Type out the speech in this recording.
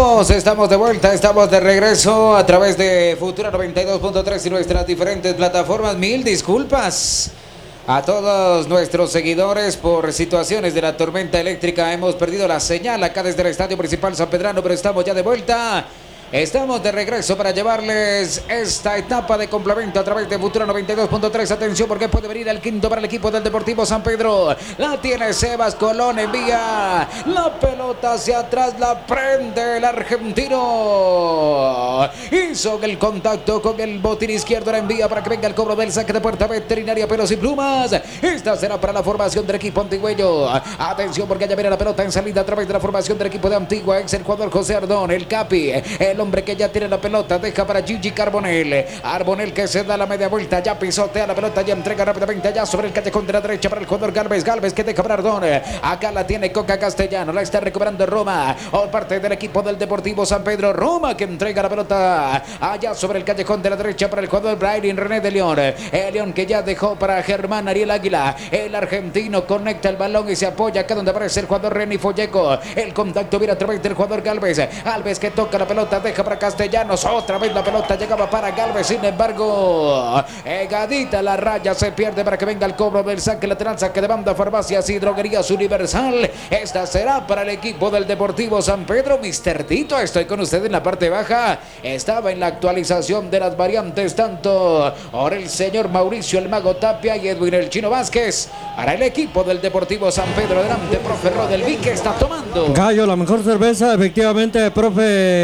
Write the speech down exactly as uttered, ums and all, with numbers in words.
Estamos, estamos de vuelta, estamos de regreso a través de Futura noventa y dos punto tres y nuestras diferentes plataformas. Mil disculpas a todos nuestros seguidores por situaciones de la tormenta eléctrica. Hemos perdido la señal acá desde el Estadio Principal San Pedrano, pero estamos ya de vuelta. Estamos de regreso para llevarles esta etapa de complemento a través de Futura noventa y dos punto tres. Atención porque puede venir el quinto para el equipo del Deportivo San Pedro. La tiene Sebas Colón, envía la pelota hacia atrás, la prende el argentino. Hizo el contacto con el botín izquierdo, la envía para que venga el cobro del saque de puerta. Veterinaria Pelos y Plumas. Esta será para la formación del equipo antigüeño. Atención porque ya viene la pelota en salida a través de la formación del equipo de Antigua. Ex el jugador José Ardón, el Capi, el hombre que ya tiene la pelota, deja para Gigi Carbonell. Arbonel que se da la media vuelta, ya pisotea la pelota, ya entrega rápidamente allá sobre el callejón de la derecha para el jugador Galvez. Galvez que deja para Ardón. Acá la tiene Coca Castellano, la está recuperando Roma por parte del equipo del Deportivo San Pedro. Roma que entrega la pelota allá sobre el callejón de la derecha para el jugador Brian René de León. El León que ya dejó para Germán Ariel Águila. El argentino conecta el balón y se apoya acá donde aparece el jugador Reni Folleco. El contacto viene a través del jugador Galvez. Galvez que toca la pelota, deja para Castellanos. Otra vez la pelota llegaba para Galvez. Sin embargo, pegadita la raya, se pierde para que venga el cobro del saque lateral. Saque de banda, Farmacias y Droguerías Universal. Esta será para el equipo del Deportivo San Pedro. mister Tito, estoy con usted en la parte baja. Estaba en la actualización de las variantes tanto por el señor Mauricio el Mago Tapia y Edwin el Chino Vázquez. Para el equipo del Deportivo San Pedro, adelante, profe Rodelví, que está tomando. Gallo, la mejor cerveza, efectivamente, profe.